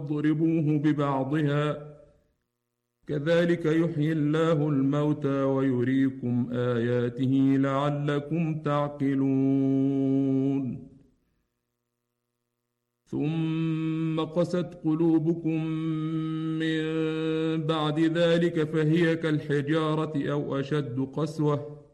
فاضربوه ببعضها كذلك يحيي الله الموتى ويريكم آياته لعلكم تعقلون ثم قست قلوبكم من بعد ذلك فهي كالحجارة أو أشد قسوة